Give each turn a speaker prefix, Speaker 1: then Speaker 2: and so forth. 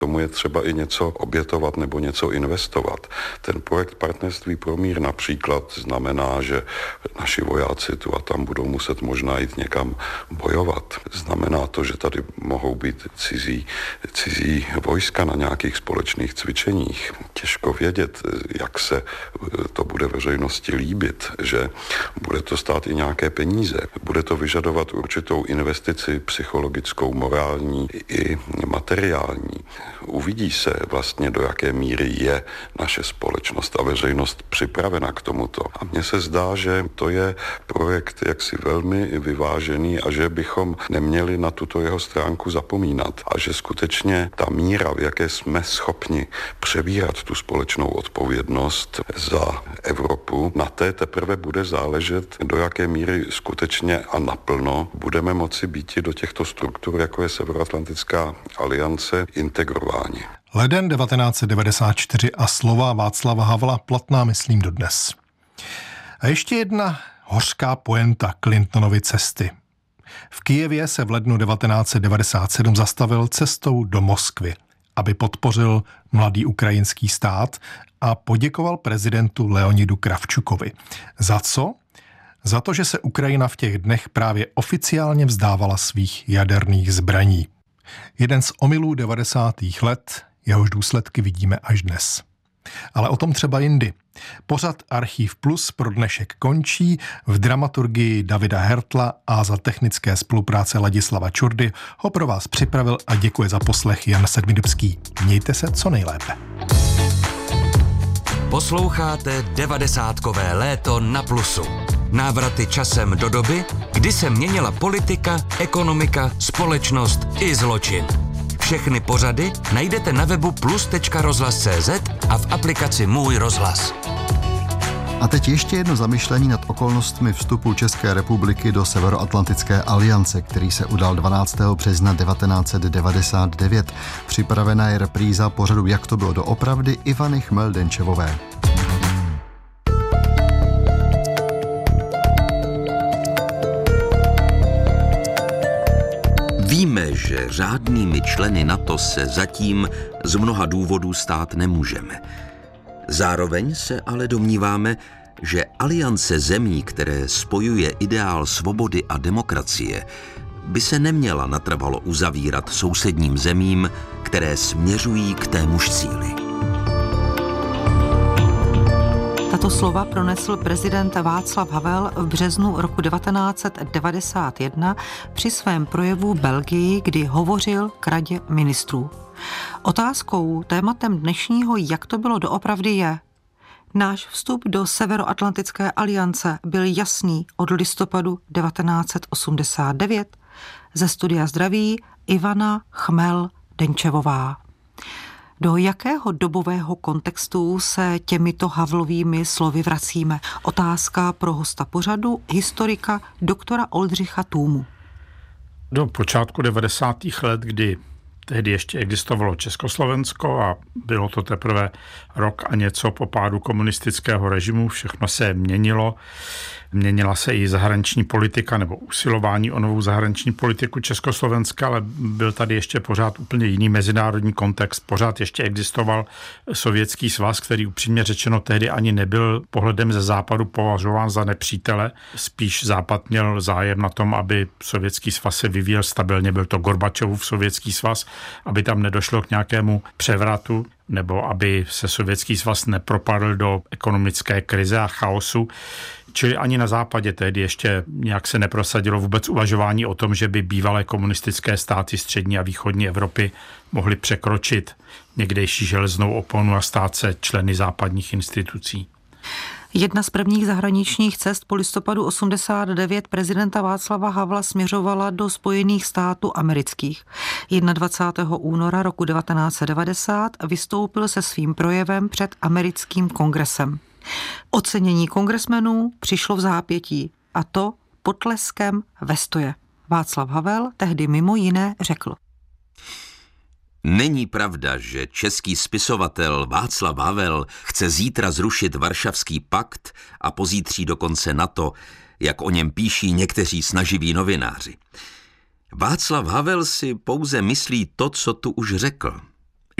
Speaker 1: Tomu je třeba i něco obětovat nebo něco investovat. Ten projekt Partnerství pro mír například znamená, že naši vojáci tu a tam budou muset možná jít někam bojovat. Znamená to, že tady mohou být cizí vojska na nějakých společných cvičeních. Těžko vědět, jak se to bude veřejnosti líbit, že bude to stát i nějaké peníze. Bude to vyžadovat určitou investici psychologickou, morální i materiální. Uvidí se vlastně, do jaké míry je naše společnost a veřejnost připravena k tomuto. A mně se zdá, že to je projekt jaksi velmi vyvážený a že bychom neměli na tuto jeho stránku zapomínat. A že skutečně ta míra, v jaké jsme schopni přebírat tu společnou odpovědnost za Evropu, na té teprve bude záležet, do jaké míry skutečně a naplno budeme moci být do těchto struktur, jako je Severoatlantická aliance, integrováni.
Speaker 2: Leden 1994 a slova Václava Havla platná, myslím, dodnes. A ještě jedna hořká poenta Clintonovy cesty. V Kyjevě se v lednu 1997 zastavil cestou do Moskvy, aby podpořil mladý ukrajinský stát a poděkoval prezidentu Leonidu Kravčukovi. Za co? Za to, že se Ukrajina v těch dnech právě oficiálně vzdávala svých jaderných zbraní. Jeden z omylů 90. let, jehož důsledky vidíme až dnes. Ale o tom třeba jindy. Pořad Archív Plus pro dnešek končí, v dramaturgii Davida Hertla a za technické spolupráce Ladislava Čurdy ho pro vás připravil a děkuje za poslech Jan Sedmidubský. Mějte se co nejlépe.
Speaker 3: Posloucháte 90kové léto na Plusu. Návraty časem do doby, kdy se měnila politika, ekonomika, společnost i zločin. Všechny pořady najdete na webu plus.rozhlas.cz a v aplikaci Můj rozhlas.
Speaker 4: A teď ještě jedno zamyšlení nad okolnostmi vstupu České republiky do Severoatlantické aliance, který se udal 12. března 1999. Připravená je repríza pořadu Jak to bylo doopravdy Ivany Chmel-Denčevové.
Speaker 3: Víme, že řádnými členy NATO se zatím z mnoha důvodů stát nemůžeme. Zároveň se ale domníváme, že aliance zemí, které spojuje ideál svobody a demokracie, by se neměla natrvalo uzavírat sousedním zemím, které směřují k témuž cíli.
Speaker 5: Tato slova pronesl prezident Václav Havel v březnu roku 1991 při svém projevu v Belgii, kdy hovořil k Radě ministrů. Otázkou, tématem dnešního Jak to bylo doopravdy je: náš vstup do Severoatlantické aliance byl jasný od listopadu 1989. Ze studia zdraví Ivana Chmel-Denčevová. Do jakého dobového kontextu se těmito Havlovými slovy vracíme? Otázka pro hosta pořadu, historika doktora Oldřicha Tůmu.
Speaker 6: Do počátku 90. let, kdy tehdy ještě existovalo Československo a bylo to teprve rok a něco po pádu komunistického režimu, všechno se měnilo. Měnila se i zahraniční politika nebo usilování o novou zahraniční politiku Československa, ale byl tady ještě pořád úplně jiný mezinárodní kontext. Pořád ještě existoval Sovětský svaz, který upřímně řečeno tehdy ani nebyl pohledem ze západu považován za nepřítele. Spíš západ měl zájem na tom, aby Sovětský svaz se vyvíjel stabilně. Byl to Gorbačovův Sovětský svaz, aby tam nedošlo k nějakému převratu, nebo aby se Sovětský svaz nepropadl do ekonomické krize a chaosu. Čili ani na západě tehdy ještě nějak se neprosadilo vůbec uvažování o tom, že by bývalé komunistické státy střední a východní Evropy mohly překročit někdejší železnou oponu a stát se členy západních institucí.
Speaker 5: Jedna z prvních zahraničních cest po listopadu 89 prezidenta Václava Havla směřovala do Spojených států amerických. 21. února roku 1990 vystoupil se svým projevem před americkým kongresem. Ocenění kongresmenů přišlo v zápětí, a to potleskem ve stoje. Václav Havel tehdy mimo jiné řekl:
Speaker 3: Není pravda, že český spisovatel Václav Havel chce zítra zrušit Varšavský pakt a pozítří dokonce NATO, jak o něm píší někteří snaživí novináři. Václav Havel si pouze myslí to, co tu už řekl.